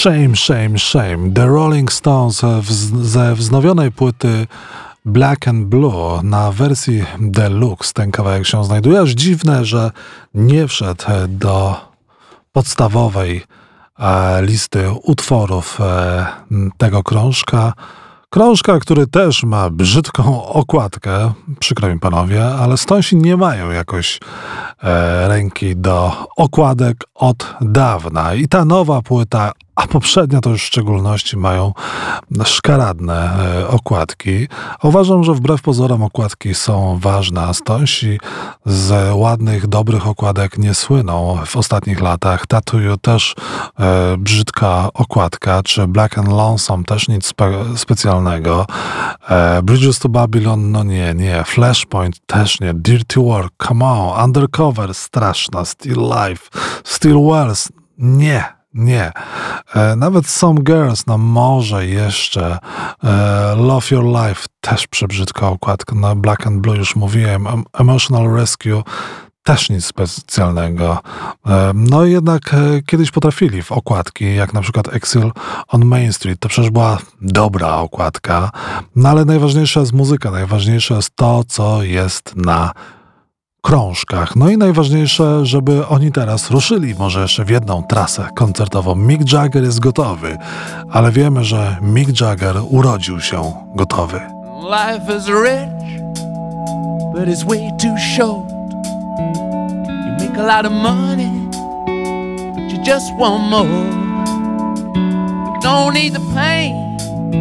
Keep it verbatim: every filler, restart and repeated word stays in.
Shame, shame, shame. The Rolling Stones wz- ze wznowionej płyty Black and Blue na wersji deluxe ten kawałek się znajduje. Aż dziwne, że nie wszedł do podstawowej e, listy utworów e, tego krążka. Krążka, który też ma brzydką okładkę, przykro mi panowie, ale Stonesi nie mają jakoś e, ręki do okładek od dawna. I ta nowa płyta, a poprzednia to już w szczególności, mają szkaradne e, okładki. Uważam, że wbrew pozorom okładki są ważne, a Stonesi z ładnych, dobrych okładek nie słyną w ostatnich latach. Tattoo You też e, brzydka okładka, czy Black and Lonesome też nic spe- specjalnego. E, Bridges to Babylon, no nie, nie. Flashpoint też nie. Dirty Work, come on. Undercover, straszna. Still Life, Still Wells, nie. Nie. E, nawet Some Girls, no może jeszcze. E, Love Your Life, też przebrzydka okładka. Na Black and Blue już mówiłem. Em- Emotional Rescue, też nic specjalnego. E, no i jednak e, kiedyś potrafili w okładki, jak na przykład Exile on Main Street. To przecież była dobra okładka. No ale najważniejsza jest muzyka, najważniejsze jest to, co jest na krążkach. No i najważniejsze, żeby oni teraz ruszyli może jeszcze w jedną trasę koncertową. Mick Jagger jest gotowy, ale wiemy, że Mick Jagger urodził się gotowy. Life is rich, but it's way too short. You make a lot of money, but you just want more. You don't need the pain,